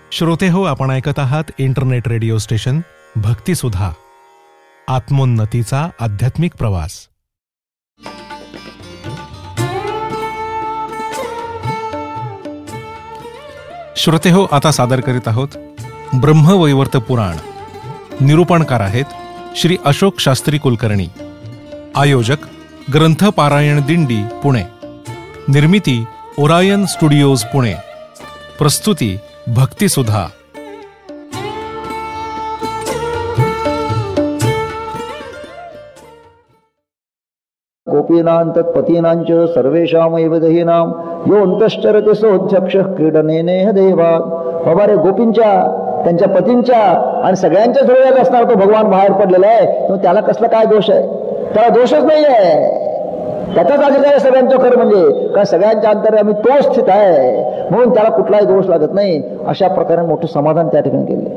श्रोते हो, आपण ऐकत आहात इंटरनेट रेडिओ स्टेशन भक्तिसुधा, आत्मोन्नतीचा आध्यात्मिक प्रवास. श्रोते हो, आता सादर करीत आहोत ब्रह्मवैवर्त पुराण. निरूपणकार आहेत श्री अशोक शास्त्री कुलकर्णी. आयोजक ग्रंथ पारायण दिंडी पुणे. निर्मिती ओरायन स्टुडिओज पुणे. प्रस्तुती भक्तिसुधा. गोपीनां तत्पतीनांच सर्वेषामैव दहीनां यो अंतश्चरते सोऽध्यक्षः क्रीडनेनेह देवात्. बाबा रे, गोपींच्या, त्यांच्या पतींच्या आणि सगळ्यांच्याच हृदयात असणार तो भगवान बाहेर पडलेला आहे. त्याला कसला काय दोष आहे? त्याला दोषच नाही आहे. त्याचाच अधिकार आहे सगळ्यांचं खरं म्हणजे, कारण सगळ्यांच्या अंतर्यामी तो स्थित आहे, म्हणून त्याला कुठलाही दोष लागत नाही. अशा प्रकारे मोठं समाधान त्या ठिकाणी केले.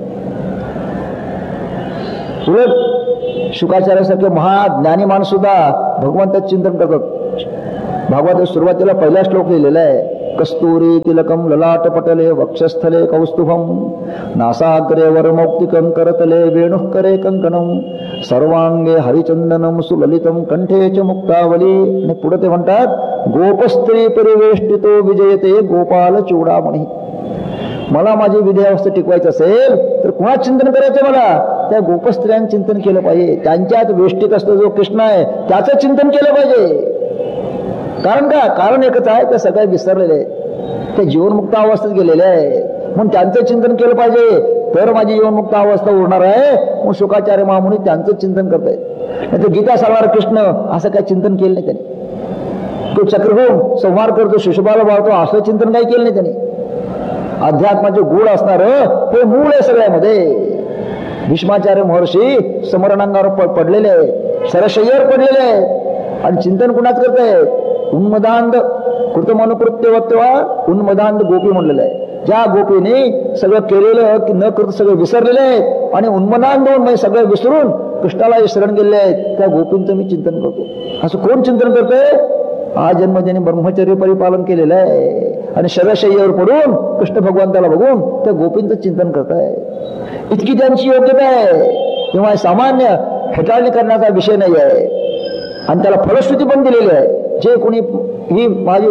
उलट शुकाचार्यासारखे महाज्ञानी माणूस सुद्धा भगवंताचं चिंतन करतात. भागवतात सुरुवातीला पहिला श्लोक लिहिलेला आहे, कस्तुरी तिलकम ललाट पटले वक्षस्थले कौस्तुभम नासाग्रे वरमौक्तिकं करतले वेणुः करे कंकणम सर्वांगे हरिचंदनम सुललितम कंठे च मुक्तावली. आणि पुढे ते म्हणतात, गोपस्त्री परिवेष्टितो विजयते गोपाल चूडामणी. मला माझी विद्यावस्था टिकवायचं असेल तर कुणा चिंतन करायचं? मला त्या गोपस्त्रियांचं चिंतन केलं पाहिजे. त्यांच्यात वेष्टित असतो जो कृष्ण आहे त्याचं चिंतन केलं पाहिजे. कारण का? कारण एकच आहे, ते सगळे विसरलेले आहेत, ते जीवनमुक्त अवस्थेत गेलेले आहे, म्हणून त्यांचं चिंतन केलं पाहिजे. तर माझी जीवनमुक्त अवस्था उरणार आहे. मग शुकाचार्य महामुनी त्यांचं चिंतन करतायत. नाही तर गीता सांगणार कृष्ण असं काही चिंतन केलं नाही त्यांनी. तो चक्रव्यूह संहार करतो, शिशुपाला वाळतो, असं चिंतन काही केलं नाही त्यांनी. अध्यात्माचे गुण असणार हे मूळ आहे सगळ्यामध्ये. भीष्माचार्य महर्षी समरणांगावर पडलेले आहे, शरशय्यावर पडलेले आहे, आणि चिंतन कुणाच करतायत? उन्मदांध कृतमनुकृत्यवत्वा उन्मदांध गोपी म्हणलेलं आहे. ज्या गोपीने सगळं केलेलं न करता सगळं विसरलेले आहेत आणि उन्मदांध होऊन म्हणजे सगळं विसरून कृष्णाला शरण गेलेले आहेत, त्या गोपींचं मी चिंतन करतो. असं कोण चिंतन करतंय? हा जन्म ज्याने ब्रह्मचर्य परिपालन केलेलं आहे आणि शरशय्यावर पडून कृष्ण भगवंताला बघून त्या गोपींचं चिंतन करताय. इतकी त्यांची योग्यता आहे. तेव्हा सामान्य फेटाळणी करण्याचा विषय नाही आहे, आणि त्याला फलश्रुती पण दिलेली आहे. जे कोणी ही माझी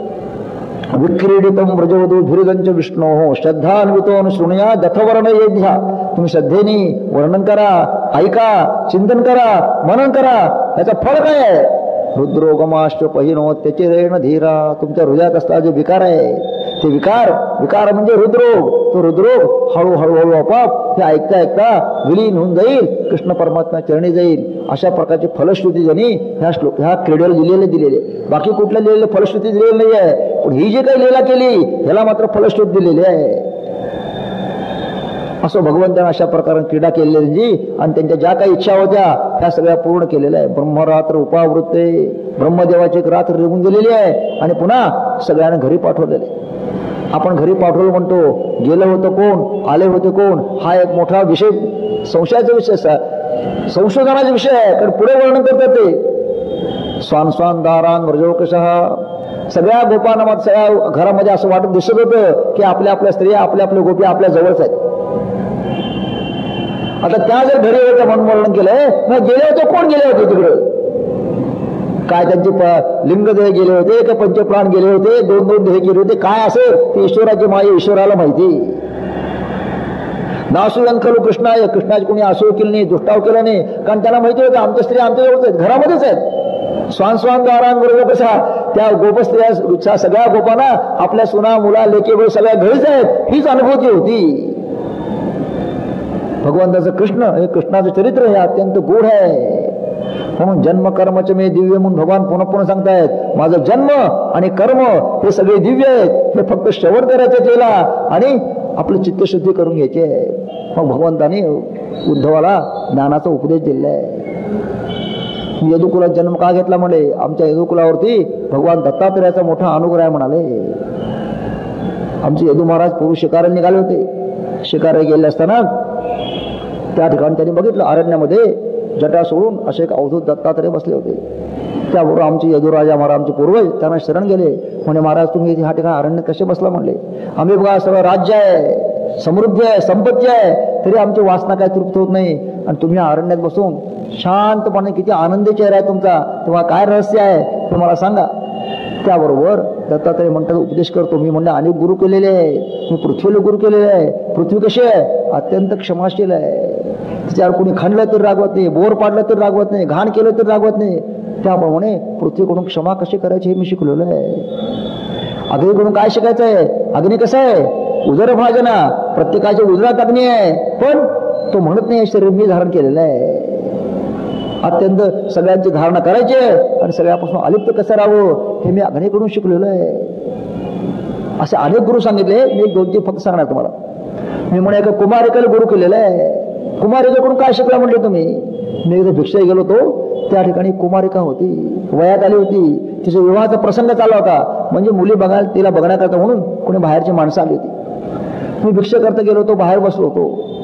विक्रीडितम व्रजवधू धुरिदंच विष्णो श्रद्धान्वितो शृणुया दथवर्ण येध्या. तुम्ही श्रद्धेने वर्णन करा, ऐका, चिंतन करा, मनन करा. याचं फळ काय आहे? रुद्रोगमाश्च पहिनो त्याचे रेण धीरा. तुमच्या हृदयात असलेला जे विकार आहे ते विकार म्हणजे हृदरोग. तो हृदरोग हळूहळू आपोआप हे ऐकता ऐकता विलीन होऊन जाईल, कृष्ण परमात्मा चरणी जाईल. अशा प्रकारची फलश्रुती त्यांनी ह्या क्रीडेला दिलेले. बाकी कुठल्या लिहिलेलं फलश्रुती दिलेली नाही आहे, पण ही जी काही लीला केली ह्याला मात्र फलश्रुती दिलेली आहे. असं भगवंताने अशा प्रकारे क्रीडा केलेली आणि त्यांच्या ज्या काही इच्छा होत्या त्या सगळ्या पूर्ण केलेल्या आहे. ब्रह्मरात्र उपावृत्ते, ब्रह्मदेवाची एक रात्र निघून गेलेली आहे आणि पुन्हा सगळ्यांना घरी पाठवलेले. आपण घरी पाठवलं म्हणतो, गेलं होतं कोण, आले होते कोण, हा एक मोठा विषय, संशयाचा विषय, संशोधनाचा विषय आहे. कारण पुढे वर्णन करतात ते स्वान स्वान दारान व्रजोकशः. सगळ्या गोपांना सगळ्या घरामध्ये असं वाटत दिसत होतं की आपल्या आपल्या स्त्रिया, आपल्या आपल्या गोपी आपल्या जवळच आहेत. आता त्या जर घरी होत्या म्हणून वर्णन केलंय, मग गेले होते कोण, गेले होते तिकडे काय, त्यांचे लिंगदेह गेले होते का पंचप्राण गेले होते, दोन देह गेले होते, काय असेल ते ईश्वराची माया ईश्वराला माहिती. नासूयन खलु कृष्णाय, कृष्णाची कोणी आसूळ केली नाही, दुष्टाव केला नाही, कारण त्यांना माहिती होतं आमच्या स्त्री आमच्या जवळच आहेत, घरामध्येच आहेत. स्वान स्वान दारांबरोबर कसा त्या गोपस्त्रिया सगळ्या गोपांना आपल्या सुना मुला लेके सगळ्या घरीच आहेत, हीच अनुभूती होती. भगवंताचं कृष्ण हे कृष्णाचं चरित्र हे अत्यंत गूढ आहे. म्हणून जन्म कर्मच मे दिव्य म्हणून भगवान पुन्हा सांगतायत, माझं जन्म आणि कर्म हे सगळे दिव्य आहेत, हे फक्त श्रवण करायचं केला आणि आपली चित्तशुद्धी करून घ्यायची आहे. मग भगवंताने उद्धवाला ज्ञानाचा उपदेश दिलेला आहे. यदुकुलात जन्म का घेतला म्हणे? आमच्या यदुकुलावरती भगवान दत्तात्रेयाचा मोठा अनुग्रह आहे म्हणाले. आमचे यदू महाराज पूर्वी शिकारायला निघाले होते. शिकारायला गेले असताना त्या ठिकाणी त्यांनी बघितलं अरण्यामध्ये जटा सोडून असे एक अवधूत दत्तात्रेय बसले होते. त्याबरोबर आमचे यदुराजा महाराज आमचे पूर्वज त्यांना शरण गेले. म्हणे महाराज तुम्ही ह्या ठिकाणी अरण्यात कसे बसला म्हणले? आम्ही बघा सगळं राज्य आहे, समृद्धी आहे, संपत्ती आहे, तरी आमची वासना काय तृप्त होत नाही. आणि तुम्ही अरण्यात बसून शांतपणे किती आनंदी चेहरा आहे तुमचा, तेव्हा काय रहस्य आहे ते मला सांगा. त्याबरोबर दत्तात्रय म्हणतात, उपदेश करतो मी म्हणलं अनेक गुरु केलेले आहे, मी पृथ्वीला गुरु केलेले आहे. पृथ्वी कशी आहे? अत्यंत क्षमाशील आहे. तिच्यावर कोणी खणलं तरी रागवत नाही, बोर पाडलं तरी रागवत नाही, घाण केलं तरी रागवत नाही. त्याप्रमाणे पृथ्वीकडून क्षमा कशी करायची हे मी शिकलेलो आहे. अग्नीकडून काय शिकायचं आहे? अग्नी कसं आहे? उदर भाजना, प्रत्येकाच्या उदरात अग्नी आहे, पण तो म्हणत नाही शरीर मी धारण केलेलं आहे. अत्यंत सगळ्यांची धारणा करायची आहे आणि सगळ्यापासून अलिप्त कसं राहावं हे मी अग्नीकडून शिकलेलो आहे. असे अनेक गुरु सांगितले, मी एक 2-3 फक्त सांगणार तुम्हाला. मी म्हणे एका कुमारिकेला गुरु केलेलं आहे. कुमारिकेकडून काय शिकला म्हटले तुम्ही? मी एकदा भिक्षा गेलो होतो, त्या ठिकाणी कुमारिका होती, वयात आली होती, तिचा विवाहाचा प्रसंग चालला होता. म्हणजे मुली बघायला तिला बघण्याकरता म्हणून कोणी बाहेरची माणसं आली होती. मी भिक्षा करता गेलो होतो, बाहेर बसलो होतो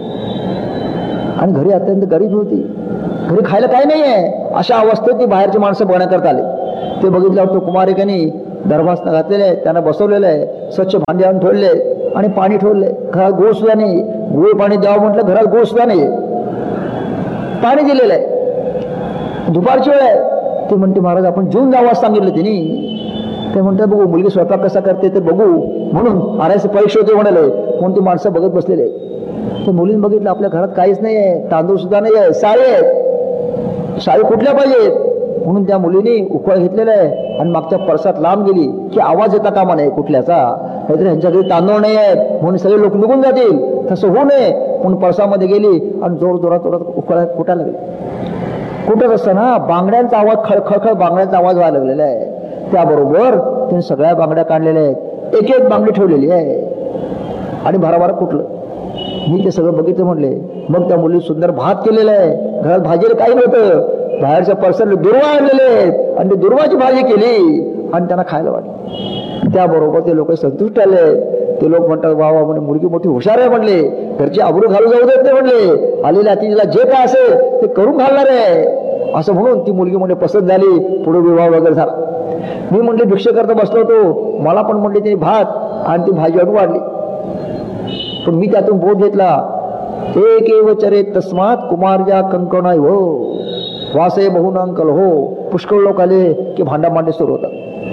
आणि घरी अत्यंत गरीब होती, घरी खायला काही नाही आहे. अशा अवस्थेत ती बाहेरची माणसं बघण्याकरता आली. ते बघितल्यावर तो कुमारिकांनी दरभासनं घातलेले आहे, त्यांना बसवलेलं आहे, स्वच्छ भांडे आणून ठेवले आणि पाणी ठेवले. घरात गोळ सुद्धा नाही. गोळ पाणी द्यावं म्हटलं, घरात गोळ सुद्धा नाही, पाणी दिलेलं आहे. दुपारची वेळ आहे. ते म्हणते महाराज आपण जेवून जावं असं सांगितलं तिने. ते म्हणतात बघू मुलगी स्वयंपाक कसा करते ते बघू म्हणून आरायचे परीक्षा होते म्हणाले, म्हणून ती माणसं बघत बसलेले. ते मुलीने बघितलं आपल्या घरात काहीच नाही आहे, तांदूळ सुद्धा नाही आहे, साळी आहेत. साळी कुठल्या पाहिजेत म्हणून त्या मुलीने उकळ घेतलेला आहे आणि मागच्या परसात लांब गेली की आवाज येता कामा नये कुठल्याचा. नाहीतर ह्यांच्या घरी तांदूळ नाही आहेत म्हणून सगळे लोक निघून जातील, तसं होऊ नये म्हणून परसामध्ये गेली आणि जोर जोरात उकळ कुटायला लागली. कुठत असताना बांगड्यांचा आवाज, खळखळ बांगड्यांचा आवाज व्हायला लागलेला आहे. त्याबरोबर तिने सगळ्या बांगड्या काढलेल्या आहेत, एक एक बांगडी ठेवलेली आहे आणि भराभरा कुठलं. मी ते सगळं बघितलं म्हटले. मग त्या मुली सुंदर भात केलेला आहे, घरात भाजीला काही नव्हतं, बाहेरच्या परसाला दुर्वा आणलेले आहेत आणि दुर्वाची भाजी केली आणि त्यांना खायला वाटली. त्याबरोबर ते लोक संतुष्ट आले. ते लोक म्हणतात वा वा म्हणे मुलगी मोठी हुशार आहे म्हणले, घरची आबरू घालू जाऊ देत नाही म्हणले, आलेल्या अतिथीला जे काय असेल ते करून घालणार आहे असं म्हणून ती मुलगी म्हणजे पसंत झाली. पुढे विवाह वगैरे झाला. मी म्हणले भिक्षा करता बसलो होतो, मला पण म्हणले तिने भात आणि ती भाजी आणून वाढली. पण मी त्यातून बोध घेतला, एक एव चरे तस्मात कुमार्या कंकणाय हो वासे बहुनांकल हो. पुष्कळ लोक आले की भांडा मांडे सुरू होतात.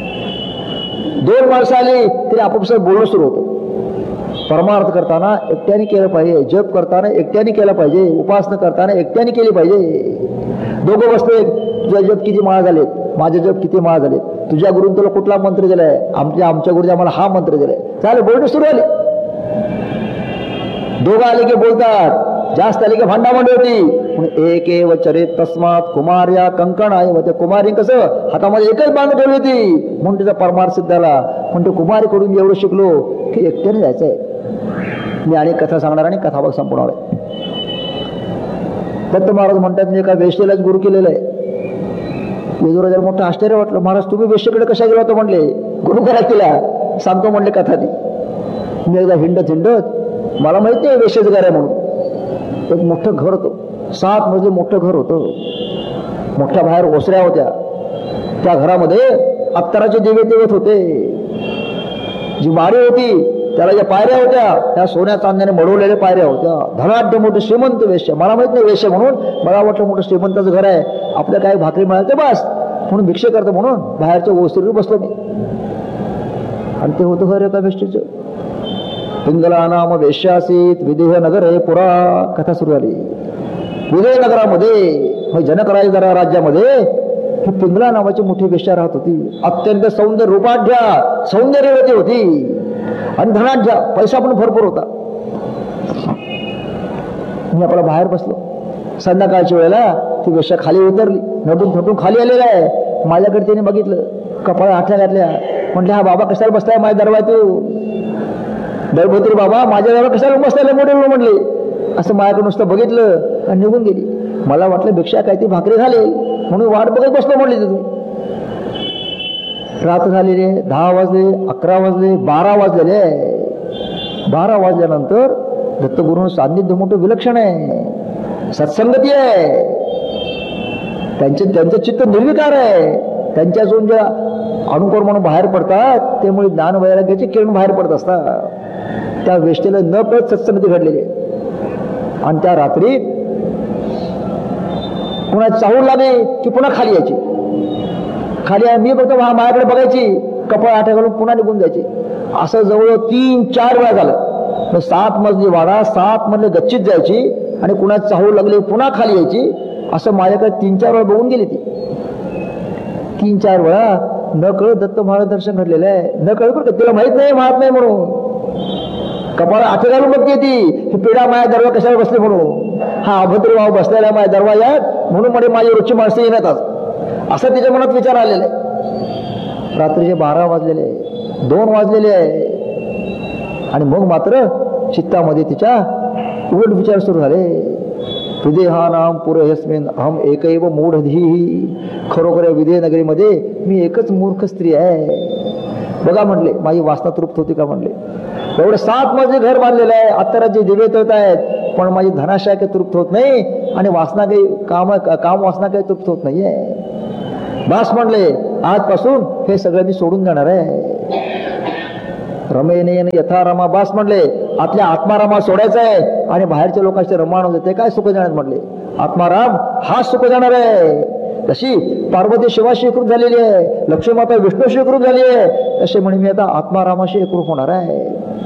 2 माणसं आली तरी आपोआप बोलणं सुरू होतं. परमार्थ करताना एकट्याने केलं पाहिजे, जप करताना एकट्याने केलं पाहिजे, उपासना करताना एकट्याने केली पाहिजे. दोघं बसले, तुझ्या जप किती माळा झालेत, माझे जप किती माळा झालेत, तुझ्या गुरुने तुला कुठला मंत्र दिलाय, आमच्या गुरुने आम्हाला हा मंत्र दिलाय. चालेल बोलणं सुरू आले. दोघं आले की बोलतात, जास्त आले की भांडाभांडी होती. एक एव चरित तस्मात कुमार्या कंकण आहे. त्या कुमारी कसं हातामध्ये एकच बांग ठेवली होती म्हणून तिचा परमार्थ सिद्ध झाला. म्हणतो कुमारीकडून एवढं शिकलो की एकट्याने जायचंय. मी अनेक कथा सांगणार आणि कथा संपवणार आहे. दत्त महाराज म्हणतात मी एका वेश्येलाच गुरु केलेलं आहे. विदुराजाला मोठं आश्चर्य वाटलं, महाराज तुम्ही वेश्येकडे कशा गेला होता म्हणले. गुरु करा तिला सांगतो म्हणले कथा ती. मी एकदा हिंडत मला माहिती आहे वेश्येचं घर आहे म्हणून. एक मोठं घर होतं, 7 मजली मोठं घर होतं. मोठ्या बाहेर ओसऱ्या होत्या. त्या घरामध्ये अत्तराचे दिवे तेवत होते. जी माडी होती त्याला ज्या पायऱ्या होत्या त्या सोन्या चांद्याने मडवलेल्या पायऱ्या होत्या. धनाढ्य मोठं श्रीमंत वेश्या. मला माहित नाही वेश्या म्हणून, मला वाटलं मोठं श्रीमंताचं घर आहे, आपल्या काही भाकरी मिळालं बस म्हणून भिक्षा करतो म्हणून बाहेरच्या ओसरीवर बसलो मी. आणि ते होतं घर एका वेश्येचं. पिंगला नाम वेश्यासीत विदेह नगर हे पुरा. कथा सुरू झाली. विदेह नगरामध्ये जनक राजा राज्यामध्ये ही पिंगला नावाची मोठी वेश्या राहत होती. अत्यंत सौंदर्य रूपाढ्या सौंदर्यवती होती आणि धनाढ्य, पैसा पण भरपूर होता. मी आपला बाहेर बसलो. संध्याकाळच्या वेळेला ती वेश्या खाली उतरली, नटून थटून खाली आलेला आहे. माझ्याकडे तिने बघितलं, कपाळा आठ्या घातल्या. म्हटलं हा बाबा कशाला बसताय माझ्या दरवाजातून. दळभद्री बाबा माझ्या दरवाजा कशाला बसताय मोठे म्हणले. असं माझ्याकडे नुसतं बघितलं आणि निघून गेली. मला वाटलं भिक्षा काय ती भाकरी घालेल म्हणून वाट बघत बसलो म्हणले. तुम्ही रात्र झालेले 10 वाजले, 11 वाजले, 12 वाजलेले. 12 वाजल्यानंतर दत्तगुरूंचं सान्निध्य मोठं विलक्षण आहे, सत्संगती आहे. त्यांचं चित्त निर्विकार आहे. त्यांच्यातून ज्या अनुकर म्हणून बाहेर पडतात त्यामुळे ज्ञान वैराग्याचे किरण बाहेर पडत असतात. त्या वेष्टेला न कळत सत्संगती घडलेली आहे. आणि त्या रात्री पुन्हा चाहूल लागली की पुन्हा खाली यायची. खाली आहे मी बघतो माझ्याकडे बघायची, कपाळ आठ्या घालून पुन्हा निघून जायची. असं जवळ 3-4 वेळा झालं. 7 मजली वाडा, 7 मजले गच्चीत जायची आणि कुणा चाहूल लागली पुन्हा खाली यायची. असं माझ्याकडे 3-4 वेळा बघून गेली ती. 3-4 वेळा न कळत दत्त महाराज दर्शन घडलेलं आहे. न कळत बरं, तिला माहित नाही महात नाही म्हणून. कपाळ आठे घालून बघते ती, ही पिढा माझ्या दरवा कशाला बसले म्हणून. हा अभद्र भाव बसलेला माझ्या दरवाजात म्हणून म्हणे माझी रोजची माणसं येणार असं तिच्या मनात विचार आलेला आहे. रात्रीचे 12 वाजलेले, 2 वाजलेले आहे. आणि मग मात्र चित्तामध्ये तिच्या उलट विचार सुरू झाले. विदेहानाम पुरयस्मिन अहम एकैव मूढधीही. खरोखर विदेह नगरीमध्ये मी एकच मूर्ख स्त्री आहे. बघा म्हटले, माझी वासना तृप्त होती का म्हटले. एवढं 7 मजली घर बांधलेलं आहे, अत्तराचे दिवे तळत आहेत, पण माझी धनाशय काही तृप्त होत नाही आणि वासना काही काम वासना काही तृप्त होत नाहीये. बास म्हणले, आजपासून हे सगळं मी सोडून जाणार आहे. रमेनेन यथा रमा. बास म्हणले, आतल्या आत्मारामा सोडायचा आहे आणि बाहेरच्या लोकांचे रमान होते ते काय सुख जाणार म्हटले. आत्माराम हा सुख जाणार आहे. तशी पार्वती शिवाशी एकरूप झालेली आहे, लक्ष्मी माता विष्णूशी एकरूप झाली आहे, तसे म्हणे मी आता आत्मारामाशी एकरूप होणार आहे.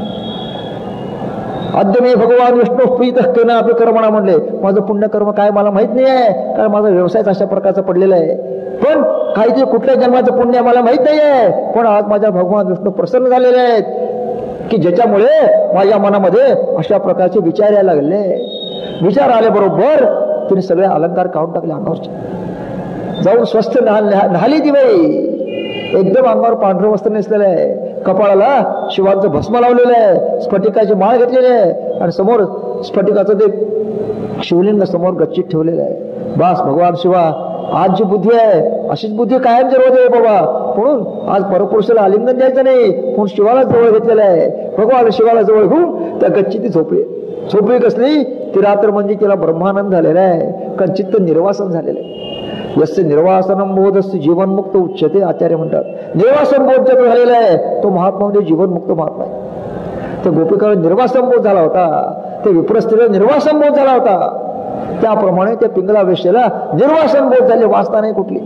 अद्य मी भगवान विष्णू प्रीत केना आपले कर्मणा म्हणले. माझं पुण्यकर्म काय मला माहित नाही आहे, कारण माझा व्यवसायच अशा प्रकारचा पडलेला आहे. पण काही कुठल्या जन्माचं पुण्य मला माहित नाही आहे, पण आज माझ्या भगवान विष्णू प्रसन्न झालेले आहेत की ज्याच्यामुळे माझ्या मनामध्ये अशा प्रकारचे विचार यायला लागले. विचार आले बरोबर तिने सगळे अलंकार काढून टाकले अंगावरचे. जाऊन स्वस्थ न्हाली ती बाई. एकदम अंगावर पांढरं वस्त्र नेसलेलं आहे, कपाळाला शिवाचं भस्म लावलेलं आहे, स्फटिकाची माळ घेतलेली आहे आणि समोर स्फटिकाचं ते शिवलिंग समोर गच्चीत ठेवलेलं आहे. बास भगवान शिवा आज जी बुद्धी आहे अशीच बुद्धी कायम जरूर आहे बाबा. म्हणून आज परपुरुषाला आलिंगन द्यायचं नाही, म्हणून शिवाला जवळ घेतलेलं आहे. भगवान शिवाला जवळ घेऊन त्या गच्चीत ती झोपली. झोपली कसली ती रात्र म्हणजे तिला ब्रह्मानंद झालेला आहे, कारण चित्त निर्वासन झालेलं आहे. यस्य निर्वासनम बोधस्य जीवनमुक्त उच्चते. आचार्य म्हणतात निर्वासन बोध ज्याचा झालेला आहे तो महात्मा म्हणजे जीवनमुक्त महात्मा आहे. त्या गोपिकाला निर्वासन बोध झाला होता, ते विप्रस्त्रीला निर्वासन बोध झाला होता, त्याप्रमाणे त्या पिंगला वेश्येला निर्वासन बोध झाले, वासना नाही कुठली.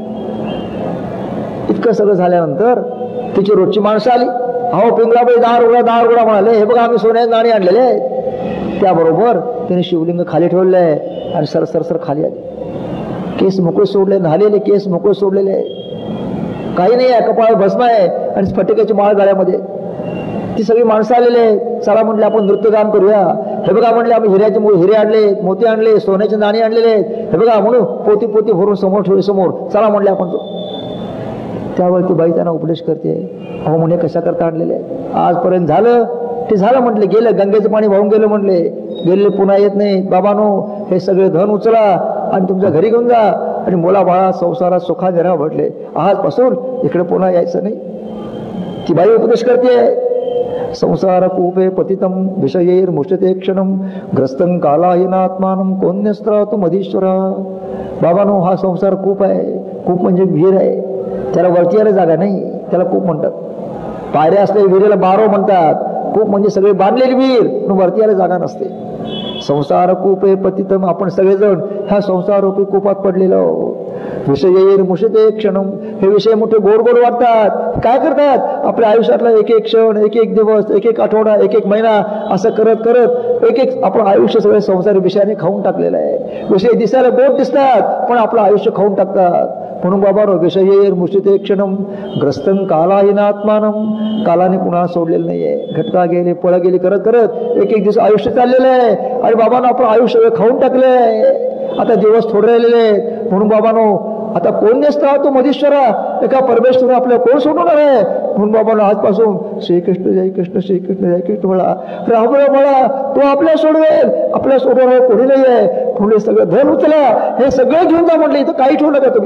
इतकं सगळं झाल्यानंतर तिची रोजची माणसं आली. अहो पिंगलाबाई दार उघडा म्हणाले, हे बघा आम्ही सोन्याचे नाणी आणलेले आहेत. त्याबरोबर तिने शिवलिंग खाली ठेवलेलं आहे आणि सरसर खाली आली. केस मोकळे सोडले, न्हालेले केस मोकळे सोडलेले, काही नाही आहे, कपाळ भस्म आहे आणि स्फटिकाची माळ गळ्यामध्ये. ती सगळी माणसं आलेले. चला म्हटले आपण नृत्यगान करूया. हे बघा म्हणले आम्ही हिरे आणले, मोती आणले, सोन्याचे नाणी आणलेले, हे बघा म्हणून पोती भरून समोर ठेवले समोर. चला म्हणले आपण तो. त्यावर ती बाई त्यांना उपदेश करते. अहो म्हणे कशा करता आणलेले, आजपर्यंत झालं ते झालं म्हटले, गेलं गंगेचं पाणी वाहून गेलं म्हटले, गेलेले पुन्हा येत नाही. बाबानो हे सगळे धन उचला आणि तुमच्या घरी घेऊन जा आणि मुला बाळा संसारात सुखाने राहा म्हटले. आजपासून इकडे पुन्हा यायचं नाही. ती बाई उपदेश करते. संसार कूपे पतितम विषयैर मुष्यते क्षणम ग्रस्तं कालाहीनात्मानं कोण्यस्त्रातु मधीश्वरा. बाबानो हा संसार कूप आहे. कूप म्हणजे विहीर आहे, त्याला वरती यायला जागा नाही, त्याला कूप म्हणतात. पायऱ्या असलेल्या विहिरीला बारो म्हणतात. कूप म्हणजे सगळे बांधलेली विहीर, पण वरती यायला जागा नसते. संसार कूपे पतितम, आपण सगळेजण ह्या संसारूपी कूपात पडलेलो. विषयैर मुष्यते क्षणम, हे विषय मोठे गोड गोड वाटतात. काय करतात आपल्या आयुष्यातला एक एक क्षण, एक एक दिवस, एक एक आठवडा, एक एक महिना असं करत करत एक एक आपण आयुष्य सगळे संसारी विषयाने खाऊन टाकलेलं आहे. विषय दिसायला गोड दिसतात पण आपलं आयुष्य खाऊन टाकतात. म्हणून बाबा विषयैर मुष्यते क्षणम ग्रस्तं कालाहीनात्मानं, कालाने कुणाला सोडलेलं नाहीये. घटका गेले पळ गेली करत करत एक एक दिवस आयुष्य चाललेलं आहे आणि बाबांनो आपलं आयुष्य खाऊन टाकलंय. आता दिवस थोडे राहिलेले आहेत. म्हणून बाबांनो आता कोण नसता तो मधीश्वरा, एका परमेश्वर आपल्याला कोण सोडवणार आहे. म्हणून बाबांनो आजपासून श्रीकृष्ण जय कृष्ण श्रीकृष्ण जय कृष्ण म्हणा, राम म्हणा, तो आपल्याला सोडवेल, आपल्याला सोडवणार कोणी नाही आहे. म्हणून सगळं धन उचला, हे सगळं घेऊन जा म्हटलं, इथं काही ठेवलं का तुम्ही.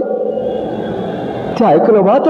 ते ऐकलं मात्र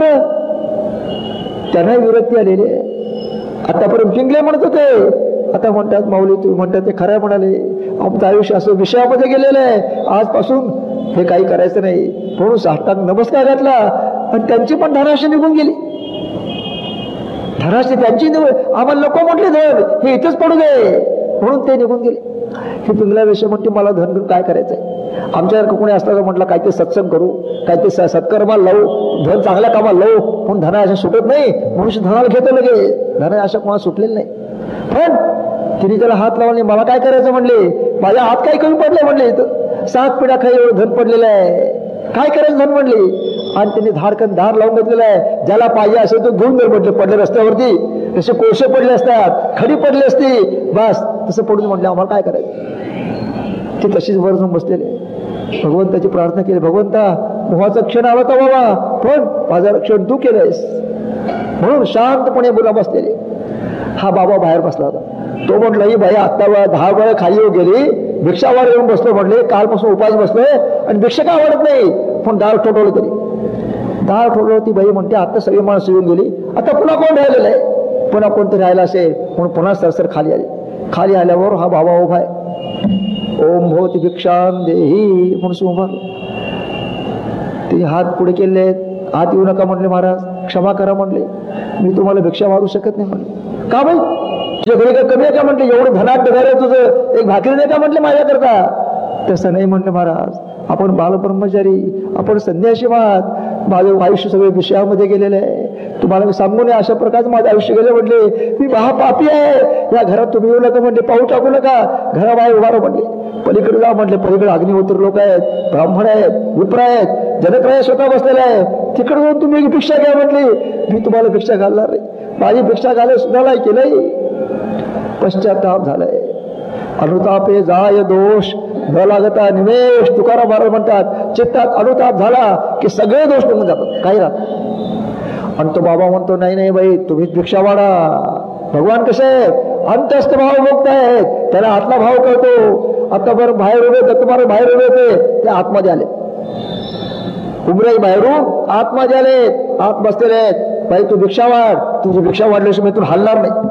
त्यांना विरक्ती आलेली आहे. आतापर्यंत पिंगले म्हणत होते, आता म्हणतात माऊली तुम्ही म्हणतात ते खरं म्हणाले, आमचं आयुष्य असं विषयामध्ये गेलेलं आहे, आजपासून हे काही करायचं नाही. म्हणून साष्टांग नमस्कार घातला आणि त्यांची पण धनाशी निघून गेली. धनाची त्यांची निवड, आम्हाला नको म्हटले धन, हे इथंच पडू दे, म्हणून ते निघून गेले. हे पिंगलावेश म्हणते मला धन घेऊन काय करायचंय. आमच्यासारखं कोणी असलं तर म्हटलं काय ते सत्संग करू, काय ते सत्कर्माला लावू, धन चांगल्या कामाला लावू, म्हणून धना अशा सुटत नाही. मनुष्य धनाला घेतो लगे, धना अशा कोणा सुटलेलं नाही. पण तिने त्याला हात लावले, मला काय करायचं म्हणले, माझ्या हात काय कमी पडले म्हणले, इथं 7 पिढ्या काही एवढं धन पडलेलं आहे, काय करायचं धन म्हणले. आणि त्यांनी धार लावून घेतलेलं आहे, ज्याला पाहिजे असेल तो घेऊन दे म्हटले. पडले रस्त्यावरती जसे कोळसे पडले असतात, खडी पडली असती, बस तसं पडून म्हटलं आम्हाला काय करायचं. ते तशीच वर जाऊन बसलेले भगवंताची प्रार्थना केली, भगवंता मोहाचा क्षण आला तर बाबा, पण माझं रक्षण तू केलंयस, म्हणून शांतपणे बोला बसलेले. हा बाबा बाहेर बसला होता. तो म्हटलं ही बाई आत्ता 10 वेळा खाली येऊ गेली, भिक्षावर येऊन बसलो म्हटले, कालपासून उपास बसलोय आणि भिक्षा का आवडत नाही, पण दार ठोठवलं तरी. दार ठोठवलं. ती बाई म्हणते आता सगळी माणसं येऊन गेली, आता पुन्हा कोण राहिलेलं आहे, पुन्हा कोणतरी राहिलं असेल म्हणून पुन्हा सरसर खाली आली. खाली आल्यावर हा बाबा उभा आहे. ओम भवती भिक्षां देही म्हणून उभा. ते हात पुढे केले, हात येऊ नका म्हटले, महाराज क्षमा करा म्हटले, मी तुम्हाला भिक्षा मारू शकत नाही म्हटले. का बाई तुझ्या घरी काय कमी आहे का म्हटले, एवढं धनाट डगार आहे तुझं, एक भाकरी नाही का म्हटले माझ्याकरता. तसं नाही म्हटले महाराज, आपण बालब्रह्मचारी, आपण संन्यासी आहात, माझं आयुष्य सगळे विषयामध्ये गेलेलं आहे, तुम्हाला मी सांगू नये अशा प्रकारचं माझं आयुष्य गेलं म्हटले. मी महापापी आहे, या घरात तुम्ही येऊ नका म्हटले, पाऊल टाकू नका, घराबाहेर उभा राहा म्हटले, पलीकडे जा म्हटले. पलीकडे अग्निहोत्री लोक आहेत, ब्राह्मण आहेत, विप्र आहेत, जनकराय स्वतः बसलेले आहे, तिकडे जाऊन तुम्ही भिक्षा घ्या म्हटली. मी तुम्हाला भिक्षा घालणार नाही, माझी भिक्षा घालायला सुद्धा नाही केलंय. पश्चाताप झालाय. अनुतापे जाय दोष न लागता निमेष, तुकाराम महाराज म्हणतात, चित्तात अनुताप झाला की सगळे दोष निघून जातात, काही राहत. आणि तो बाबा म्हणतो नाही नाही बाई तुम्हीच भिक्षा वाढा. भगवान कसे आहेत, अंतस्थ भाव मुक्त आहेत, त्याला आतला भाव कळतो. आता बरं बाहेर उभे दत्त महाराज बाहेर उभे होते, ते आतमध्ये आले, उमराई बाहेरून आतमध्ये आले, आत बसलेले आहेत. बाई तू भिक्षा वाढ, तुझी भिक्षा वाढल्याशिवाय तू हलणार नाही.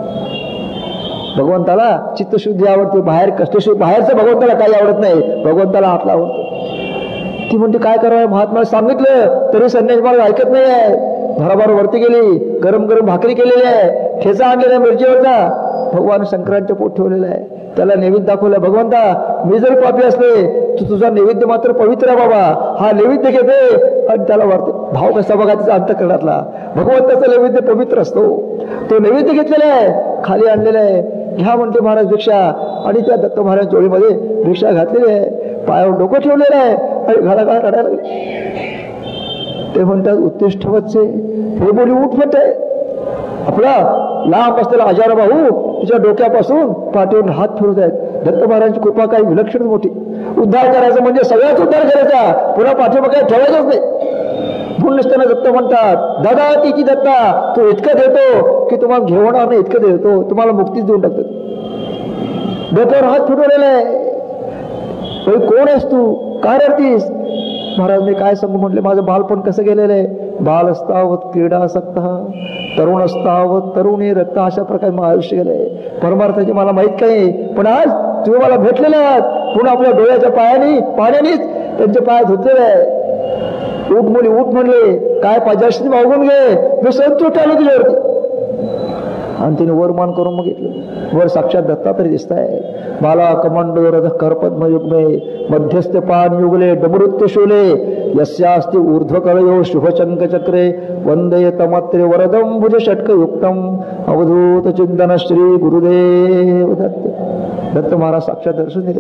भगवंताला चित्तशुद्धी आवडते, बाहेर कष्टशुद्धी, बाहेरचं भगवंताला काही आवडत नाही, भगवंताला आतला आवडतो. ती म्हणते काय करावं, महात्माला सांगितलं तरी संन्यास मला ऐकत नाही आहे. भराभर वरती गेली, गरम गरम भाकरी केलेली आहे, ठेचा आणलेला मिरचीवरचा, भगवान शंकरांच्या पोट ठेवलेलं आहे, त्याला नैवेद्य दाखवलं. भगवंता मी जरी पापी असले तू तुझा नैवेद्य मात्र पवित्र आहे बाबा, हा नैवेद्य घेते आणि त्याला वाढते. भाव कसा बघा तिचा अंतःकरणातला, भगवंताचा नैवेद्य पवित्र असतो. तो नैवेद्य घेतलेला आहे, खाली आणलेला आहे, घ्या म्हणते महाराज भिक्षा. आणि त्या दत्त महाराज जोडीमध्ये भिक्षा घातलेली आहे, पायावर डोकं ठेवलेलं आहे आणि घाला काढायला लागले. ते म्हणतात उत्तिष्ठ वत्से, हे बोली उठवत आहे. आपला लांब असलेला आजार भाऊ तिच्या डोक्यापासून पाठीवरून हात फिरत आहेत. दत्त महाराजांची कृपा काही विलक्षण मोठी. उद्धार करायचा म्हणजे सगळ्याच उद्धार करायचा, पुन्हा पाठीवर काही ठेवायचंच नाही. म्हणून नसताना दत्त म्हणतात, दादा तिची दत्ता, तो इतकं देतो की तुम्हाला घेवणार नाही, इतकं देतो तुम्हाला मुक्तीच देऊन टाकतो. डोक्यावर हात फिरवलेला आहे. कोण आहेस तू, काय रडतीस. महाराज मी काय सांगू म्हटले, माझं बालपण कसं गेलेलं आहे. बाल असतावत क्रीडासक्त, तरुण असतावत तरुणी रक्त, अशा प्रकारे माझं आयुष्य गेलंय. परमार्थाची मला माहित काही, पण आज तुम्ही मला भेटलेले आहात, पुन्हा आपल्या डोळ्याच्या पाण्यानेच त्यांचे पाय धुतलेले आहे. उठ मुली उठ म्हणले, काय पाहिजे मागून घे, मी संतुष्ट आलो तुझ्यावरती. आणि तिने वर मान करून बघितलं, वर साक्षात दत्तात्रय दिसत आहे. बाला कमंडो रथ करपद्म युग्मे मध्यस्थ पान युगले डमरुत्य शोले यस्यास्ति ऊर्ध्वकलयो शुभचंक चक्रे वंदे तमत्रे वरदम भुज षटक युक्तम अवधूत चिंतन श्री गुरुदेव दत्त. दत्त महाराज साक्षात दर्शन दिले.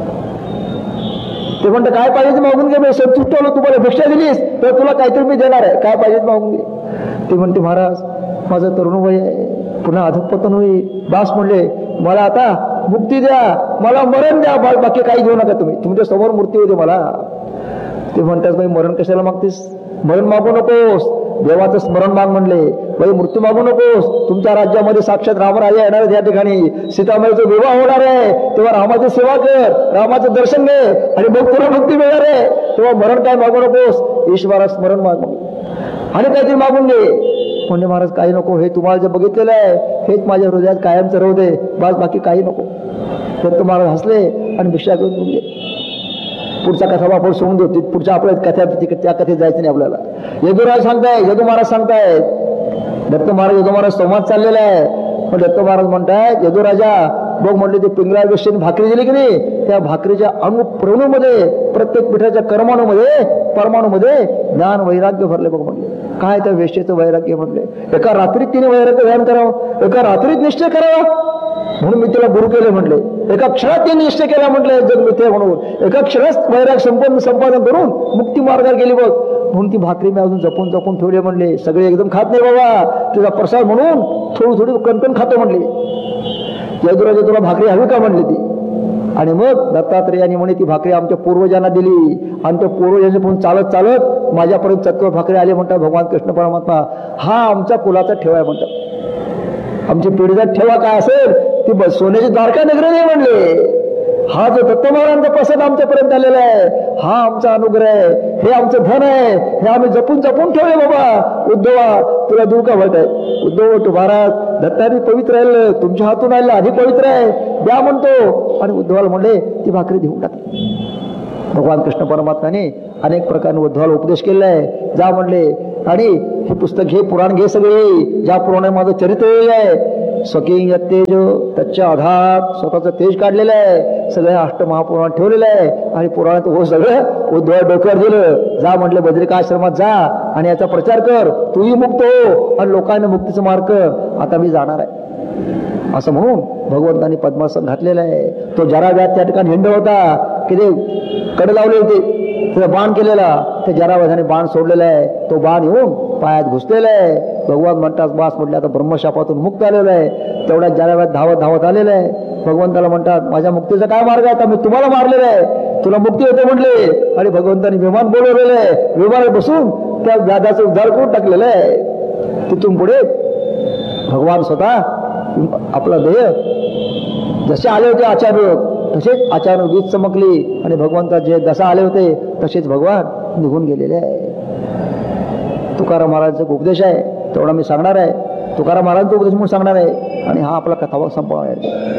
ते म्हणतं काय पाहिजे मागून घे, मी संतुष्ट आलो, तुम्हाला भिक्षा दिलीस तर तुला काहीतरी मी देणार आहे, काय पाहिजे मागून घे. ते म्हणते महाराज माझं तरुण वय आहे, पुन्हा अधपतन होईल, बास म्हणले, मला आता मुक्ती द्या, मला मरण द्या, बाकी काही घेऊ नका तुम्ही, तुमच्या समोर मूर्ती होते मला. ते म्हणतात बाई मरण कशाला मागतेस, मरण मागू नकोस, देवाचं स्मरण माग म्हणले. बाई मृत्यू मागू नकोस, तुमच्या राज्यामध्ये साक्षात रामराजा येणार आहे, त्या ठिकाणी सीतामाईचा विवाह होणार आहे, तेव्हा रामाची सेवा कर, रामाचं दर्शन घे आणि मग तुला मुक्ती मिळणार आहे. तेव्हा मरण काय मागू नकोस, ईश्वरा स्मरण माग आणि काहीतरी मागून घे. म्हणजे महाराज काही नको, हे तुम्हाला जे बघितलेलं आहे हेच माझ्या हृदयात कायमचं राहू दे, बस बाकी काही नको. तर महाराज हसले आणि भिक्षा घेऊन गेले. पुढचा कथा आपण सोडून देऊ, पुढच्या आपल्या कथा त्या कथेत जायचं नाही आपल्याला. यदुराज सांगताय, यदू महाराज सांगतायत दत्त महाराज यदू महाराज संवाद चाललेला आहे. पण दत्त महाराज म्हणतायत, यदू राजा बघ म्हटले ते पिंगळा वेशीने भाकरी दिली की नाही, त्या भाकरीच्या अणुप्रणूमध्ये प्रत्येक पिठाच्या कर्माणूमध्ये परमाणूमध्ये ज्ञान वैराग्य भरले बघ म्हटले. काय त्या वेश्येचं वैराग्य म्हटले, एका रात्रीत तिने वैराग्य ध्यान करावं, एका रात्रीत निश्चय करावा म्हणून मी तिला गुरु केले म्हटले. एका क्षणात तिने निश्चय केला म्हटले जग मिथ्या म्हणून, एका क्षणात वैराग संपादन करून मुक्ती मार्गावर गेली बघ. म्हणून ती भाकरी मी अजून जपून जपून ठेवली म्हणले. सगळे एकदम खात नाही बाबा, तुझा प्रसाद म्हणून थोडी थोडी कणकण खातो म्हणले. यदुराजा तुला भाकरी हवी का म्हणली ती. आणि मग दत्तात्रेयाने म्हणे ती भाकरी आमच्या पूर्वजांना दिली, आणि त्या पूर्वजांनी पण चालत चालत माझ्यापर्यंत चतुर भाकरी आले म्हणतात भगवान कृष्ण परमात्मा. हा आमचा कुलाचा ठेवा आहे म्हणतात. आमची पिढीचा ठेवा काय असेल ती सोन्याची द्वारका नगरी नाही म्हणले. हा जो दत्त महाराजांचा प्रसाद आमच्यापर्यंत आलेला आहे, हा आमचा अनुग्रह आहे, हे आमचं धन आहे, हे आम्ही जपून जपून ठेवले बाबा. उद्धवा तुला दूर का वाटत आहे. उद्धव तू महाराज दत्तानी पवित्र राहिलं, तुमच्या हातून आलेलं अधिक पवित्र आहे, द्या म्हणतो. आणि उद्धवाला म्हणले ती भाकरी देऊन टाकली. भगवान कृष्ण परमात्म्याने अनेक प्रकारे उद्धवाला उपदेश केलेला आहे. जा म्हणले आणि हे पुस्तक घे, पुराण घे सगळे, ज्या पुराणात माझं चरित्र आहे. स्वकीय तेज त्याच्या आधार स्वतःचं तेज काढलेलं आहे, सगळ्या अष्टमहापुराणात ठेवलेलं आहे. आणि पुराणात हो सगळं उद्धव डोक्यावर दिलं. जा म्हटलं बद्रिकाश्रमात जा आणि याचा प्रचार कर, तूही मुक्त हो आणि लोकांना मुक्तीचा मार्ग कर. आता मी जाणार आहे असं म्हणून भगवंतांनी पद्मासन घातलेलं आहे. तो जरा व्याध त्या ठिकाणी हिंड होता की ते कडे लावले होते, त्याचा बाण केलेला, त्या जराव्याधाने बाण सोडलेला आहे. तो बाण येऊन पायात घुसलेला आहे. भगवान म्हणतात बास म्हटलं आता ब्रह्मशापातून मुक्त आलेला आहे. तेवढ्या जराव्यात धावत धावत आलेला आहे. भगवंताला म्हणतात माझ्या मुक्तीचा काय मार्ग आहे, आता मी तुम्हाला मारलेला आहे, तुला मुक्ती होते म्हटले. आणि भगवंतांनी विमान बोलवलेलं आहे, विमानात बसून त्या व्याधाचं उद्धार करून टाकलेलं आहे. तिथून पुढे भगवान स्वतः आपला देह जसे आले होते अचानक तसेच अचानक वीज चमकली आणि भगवंता जे जसा आले होते तसेच भगवान निघून गेलेले आहे. तुकाराम महाराजांचा उपदेश आहे तेवढा मी सांगणार आहे. तुकाराम महाराजांचा उपदेश म्हणून सांगणार आहे आणि हा आपला कथाभाग संपवणार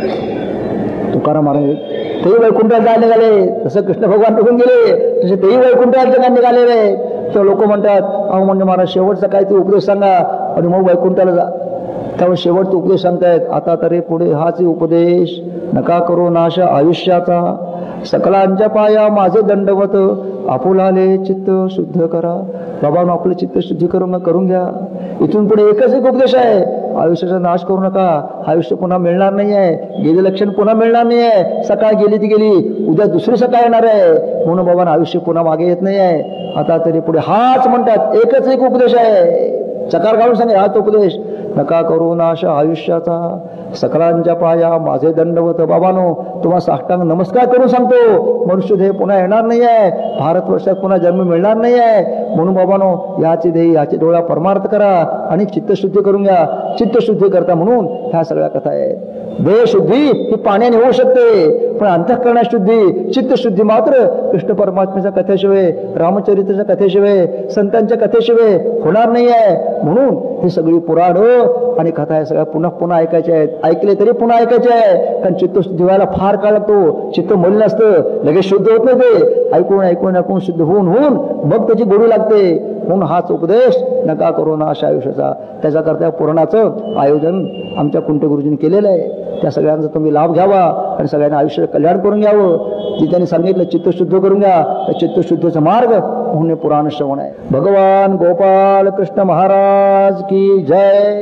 आहे. तुकाराम महाराज तेही वैकुंठात जायला निघाले, जसं कृष्ण भगवान निघून गेले तसे तेही वैकुंठात जगात निघालेले. तर लोक म्हणतात अहो म्हणजे महाराज शेवटचा काहीतरी उपदेश सांगा आणि मग वैकुंठाला जा. त्यामुळे शेवटचा उपदेश सांगतायत आता तरी पुढे हाच उपदेश, नका करू नाश आयुष्याचा, सकलांच्या पाया माझे दंडवत, आपुलाले चित्त शुद्ध करा. बाबांनो आपलं चित्त शुद्धी करून घ्या. इथून पुढे एकच एक उपदेश आहे, आयुष्याचा नाश करू नका. आयुष्य पुन्हा मिळणार नाही आहे, गेले लक्षण पुन्हा मिळणार नाही आहे. सकाळ गेली ती गेली, उद्या दुसरी सकाळ येणार आहे. म्हणून बाबांना आयुष्य पुन्हा मागे येत नाही आहे. आता तरी पुढे हाच म्हणतात एकच एक उपदेश आहे, चकार घालून सांगे हाच उपदेश, नका करू नाश आयुष्याचा, सकलांच्या पाया माझे दंडवत. बाबानो तुम्हाला साष्टांग नमस्कार करून सांगतो, मनुष्य देह पुन्हा येणार नाही आहे, भारतवर्षात पुन्हा जन्म मिळणार नाही आहे. म्हणून बाबानो याची देही याची डोळा परमार्थ करा आणि चित्तशुद्धी करून घ्या. चित्तशुद्धी करता म्हणून ह्या सगळ्या कथा आहेत. देह शुद्धी ही पाण्याने होऊ शकते, पण अंतःकरण शुद्धी चित्तशुद्धी मात्र कृष्ण परमात्म्याच्या कथेशिवाय, रामचरित्राच्या कथेशिवाय, संतांच्या कथेशिवाय होणार नाही आहे. म्हणून ही सगळी पुराण आणि कथा या सगळ्या पुन्हा पुन्हा ऐकायच्या आहेत. ऐकले तरी पुन्हा ऐकायचे आहे, कारण चित्तशुद्धी व्हायला फार काळ लागतो. चित्त मलिन असतं, लगेच शुद्ध होत नाही. ते ऐकून ऐकून ऐकून शुद्ध होऊन मग त्याची गोडी लागते. म्हणून हाच उपदेश, नका करू नाश आयुष्याचा. त्याच्याकरता पुराणाचं आयोजन आमच्या कुंटे गुरुजींनी केलेलं आहे. त्या सगळ्यांचा तुम्ही लाभ घ्यावा आणि सगळ्यांना आयुष्याचं कल्याण करून घ्यावं. जे त्यांनी सांगितलं चित्तशुद्ध करून घ्या, त्या चित्तशुद्धीचा मार्ग म्हणून पुराण श्रवण आहे. भगवान गोपाल कृष्ण महाराज की जय.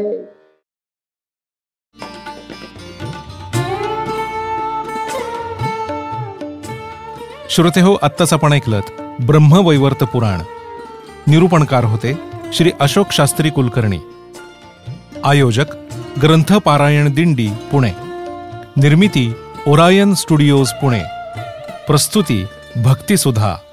श्रोते हो, आत्ताच आपण ऐकलत ब्रह्मवैवर्त पुराण. निरूपणकार होते श्री अशोक शास्त्री कुलकर्णी. आयोजक ग्रंथ पारायण दिंडी पुणे. निर्मिती ओरायन स्टुडिओज पुणे. प्रस्तुती भक्तिसुधा.